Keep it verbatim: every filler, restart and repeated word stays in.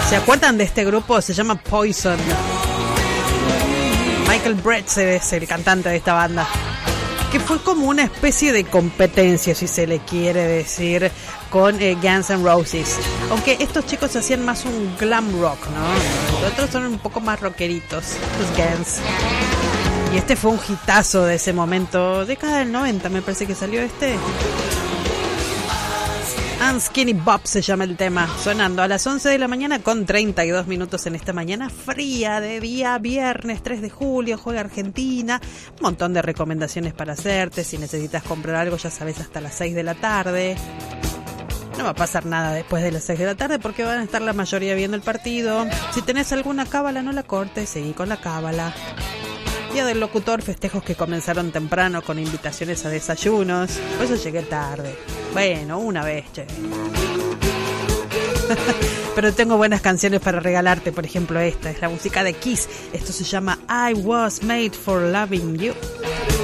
¿Se acuerdan de este grupo? Se llama Poison. Michael Brecht es el cantante de esta banda, que fue como una especie de competencia, si se le quiere decir, con eh, Guns N' Roses. Aunque estos chicos hacían más un glam rock, ¿no? Los otros son un poco más rockeritos, los Guns. Y este fue un hitazo de ese momento, década del noventa me parece que salió este. And Skinny Bob se llama el tema, sonando a las once de la mañana con treinta y dos minutos en esta mañana fría de día viernes tres de julio, juega Argentina, un montón de recomendaciones para hacerte, si necesitas comprar algo ya sabes hasta las seis de la tarde, no va a pasar nada después de las seis de la tarde porque van a estar la mayoría viendo el partido, si tenés alguna cábala no la cortes, seguí con la cábala. Día del locutor, festejos que comenzaron temprano con invitaciones a desayunos. Por eso llegué tarde. Bueno, una vez, che. Pero tengo buenas canciones para regalarte. Por ejemplo, esta es la música de Kiss. Esto se llama I Was Made for Loving You.